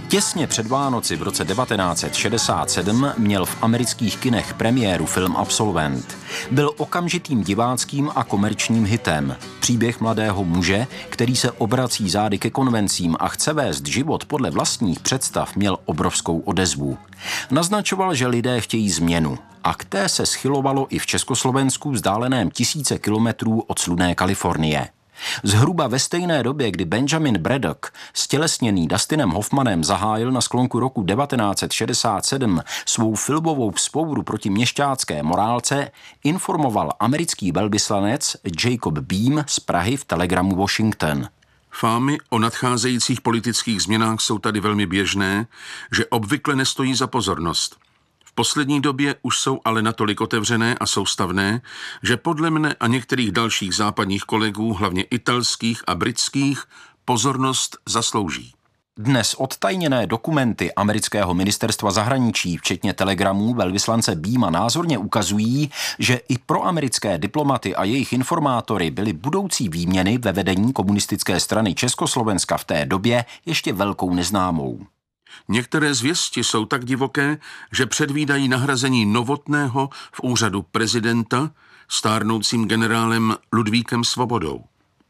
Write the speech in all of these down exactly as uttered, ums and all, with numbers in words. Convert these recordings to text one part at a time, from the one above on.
Těsně před Vánoci v roce devatenáct set šedesát sedm měl v amerických kinech premiéru film Absolvent. Byl okamžitým diváckým a komerčním hitem. Příběh mladého muže, který se obrací zády ke konvencím a chce vést život podle vlastních představ, měl obrovskou odezvu. Naznačoval, že lidé chtějí změnu. A k té se schylovalo i v Československu vzdáleném tisíce kilometrů od slunné Kalifornie. Zhruba ve stejné době, kdy Benjamin Braddock, stělesněný Dustinem Hoffmanem, zahájil na sklonku roku devatenáct set šedesát sedm svou filmovou vzpouru proti měšťácké morálce, informoval americký velvyslanec Jacob Beam z Prahy v telegramu Washington. Fámy o nadcházejících politických změnách jsou tady velmi běžné, že obvykle nestojí za pozornost. V poslední době už jsou ale natolik otevřené a soustavné, že podle mne a některých dalších západních kolegů, hlavně italských a britských, pozornost zaslouží. Dnes odtajněné dokumenty amerického ministerstva zahraničí, včetně telegramů velvyslance Beama, názorně ukazují, že i pro americké diplomaty a jejich informátory byly budoucí výměny ve vedení komunistické strany Československa v té době ještě velkou neznámou. Některé zvěsti jsou tak divoké, že předvídají nahrazení Novotného v úřadu prezidenta stárnoucím generálem Ludvíkem Svobodou.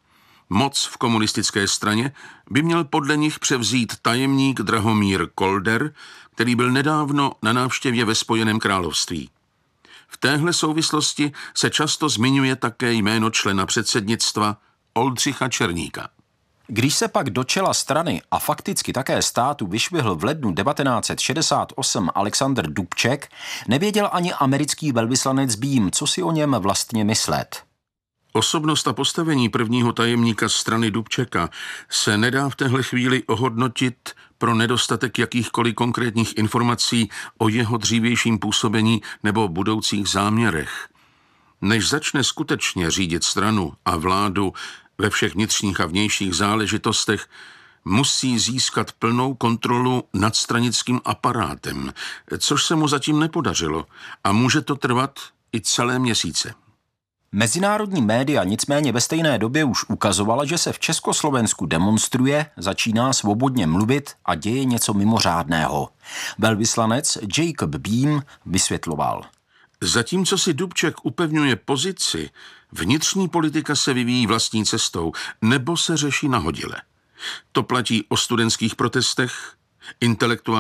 Moc v komunistické straně by měl podle nich převzít tajemník Drahomír Kolder, který byl nedávno na návštěvě ve Spojeném království. V téhle souvislosti se často zmiňuje také jméno člena předsednictva Oldřicha Černíka. Když se pak do čela strany a fakticky také státu vyšvihl v lednu devatenáct set šedesát osm Alexander Dubček, nevěděl ani americký velvyslanec Beam, co si o něm vlastně myslet. Osobnost a postavení prvního tajemníka strany Dubčeka se nedá v téhle chvíli ohodnotit pro nedostatek jakýchkoliv konkrétních informací o jeho dřívějším působení nebo budoucích záměrech. Než začne skutečně řídit stranu a vládu ve všech vnitřních a vnějších záležitostech, musí získat plnou kontrolu nad stranickým aparátem, což se mu zatím nepodařilo a může to trvat i celé měsíce. Mezinárodní média nicméně ve stejné době už ukazovala, že se v Československu demonstruje, začíná svobodně mluvit a děje něco mimořádného. Velvyslanec Jacob Beam vysvětloval. Zatímco si Dubček upevňuje pozici, vnitřní politika se vyvíjí vlastní cestou nebo se řeší nahodile. To platí o studentských protestech, intelektuálních